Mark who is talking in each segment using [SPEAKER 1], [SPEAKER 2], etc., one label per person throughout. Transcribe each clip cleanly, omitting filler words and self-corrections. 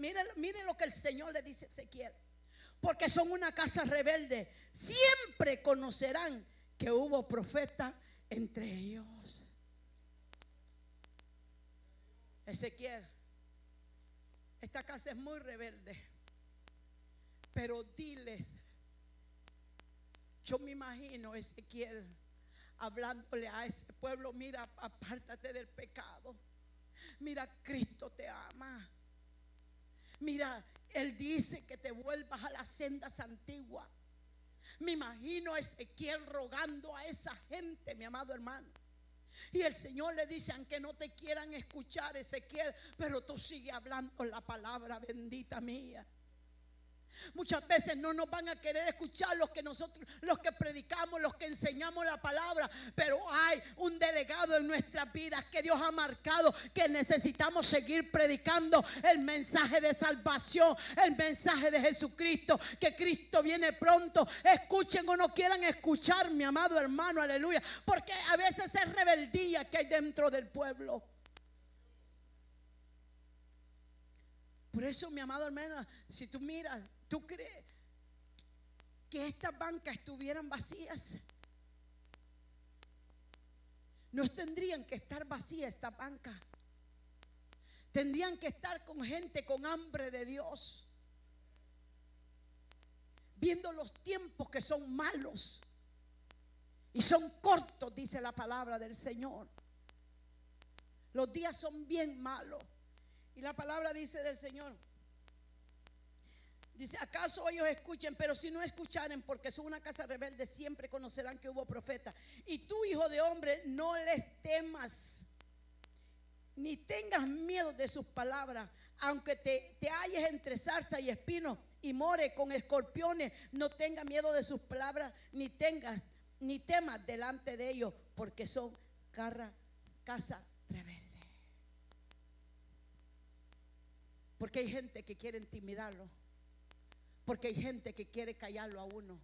[SPEAKER 1] Mire lo que el Señor le dice a Ezequiel. Porque son una casa rebelde, siempre conocerán que hubo profeta entre ellos. Ezequiel, esta casa es muy rebelde, pero diles. Yo me imagino Ezequiel hablándole a ese pueblo: mira, apártate del pecado. Mira, Cristo te ama. Mira, Él dice que te vuelvas a las sendas antiguas. Me imagino a Ezequiel rogando a esa gente, mi amado hermano. Y el Señor le dice: aunque no te quieran escuchar, Ezequiel, pero tú sigue hablando la palabra bendita mía. Muchas veces no nos van a querer escuchar los que predicamos, los que enseñamos la palabra, pero hay un delegado en nuestras vidas que Dios ha marcado, que necesitamos seguir predicando el mensaje de salvación, el mensaje de Jesucristo, que Cristo viene pronto. Escuchen o no quieran escuchar, mi amado hermano, aleluya, porque a veces es rebeldía que hay dentro del pueblo. Por eso, mi amado hermano, si tú miras, ¿tú crees que estas bancas estuvieran vacías? No tendrían que estar vacías estas bancas. Tendrían que estar con gente con hambre de Dios, viendo los tiempos que son malos y son cortos, dice la palabra del Señor. Los días son bien malos. Y la palabra dice del Señor, dice: ¿acaso ellos escuchen? Pero si no escucharen, porque son una casa rebelde, siempre conocerán que hubo profeta. Y tú, hijo de hombre, no les temas, ni tengas miedo de sus palabras. Aunque te halles entre zarza y espinos y more con escorpiones, no tengas miedo de sus palabras, ni temas delante de ellos, porque son casa rebelde. Porque hay gente que quiere intimidarlo, porque hay gente que quiere callarlo a uno.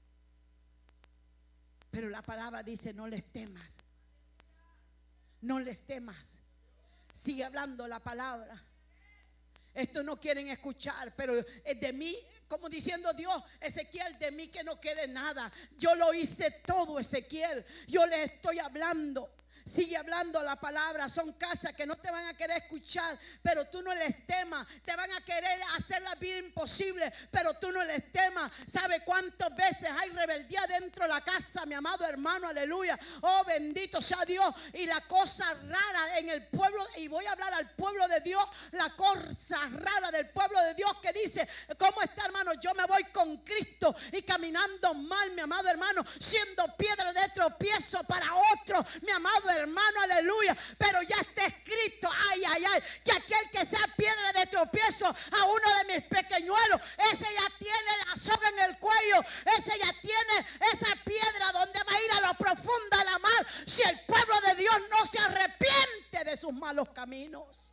[SPEAKER 1] Pero la palabra dice: no les temas. No les temas. Sigue hablando la palabra. Esto no quieren escuchar, pero es de mí, como diciendo Dios: Ezequiel, de mí que no quede nada. Yo lo hice todo, Ezequiel. Yo les estoy hablando. Sigue hablando la palabra. Son casas que no te van a querer escuchar, pero tú no les temas. Te van a querer hacer la vida imposible, pero tú no les temas. ¿Sabe cuántas veces hay rebeldía dentro de la casa, mi amado hermano? Aleluya. Oh, bendito sea Dios. Y la cosa rara en el pueblo, y voy a hablar al pueblo de Dios, la cosa rara del pueblo de Dios que dice: ¿cómo está, hermano? Yo me voy con Cristo y caminando mal, mi amado hermano, siendo piedra de tropiezo para otro, mi amado hermano, aleluya. Pero ya está escrito, ay, que aquel que sea piedra de tropiezo a uno de mis pequeñuelos, ese ya tiene la soga en el cuello, ese ya tiene esa piedra donde va a ir a lo profundo de la mar, si el pueblo de Dios no se arrepiente de sus malos caminos.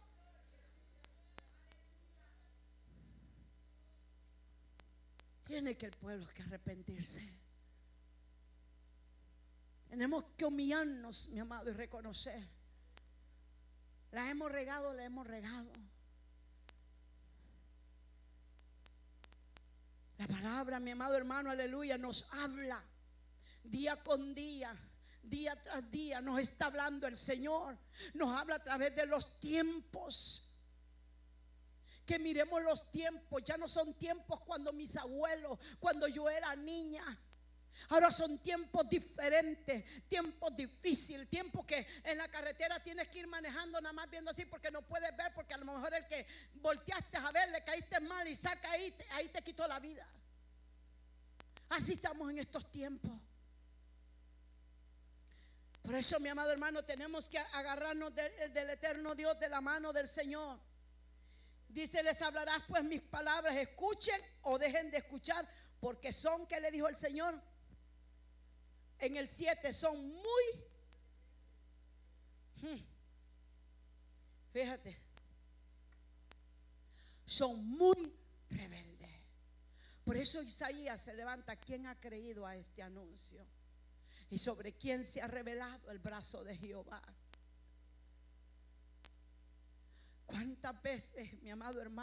[SPEAKER 1] Tiene que el pueblo que arrepentirse. Tenemos que humillarnos, mi amado, y reconocer. La hemos regado. La palabra, mi amado hermano, aleluya, nos habla día con día, día tras día. Nos está hablando el Señor. Nos habla a través de los tiempos. Que miremos los tiempos. Ya no son tiempos cuando mis abuelos, cuando yo era niña. Ahora son tiempos diferentes, tiempos difíciles, tiempos que en la carretera tienes que ir manejando nada más viendo así, porque no puedes ver, porque a lo mejor el que volteaste a ver le caíste mal y saca ahí te quitó la vida. Así estamos en estos tiempos. Por eso, mi amado hermano, tenemos que agarrarnos del eterno Dios, de la mano del Señor. Dice: les hablarás pues mis palabras, escuchen o dejen de escuchar, porque son, ¿qué le dijo el Señor? En el 7, son muy, fíjate, son muy rebeldes. Por eso Isaías se levanta: ¿quién ha creído a este anuncio? Y sobre quién se ha revelado el brazo de Jehová. ¿Cuántas veces, mi amado hermano,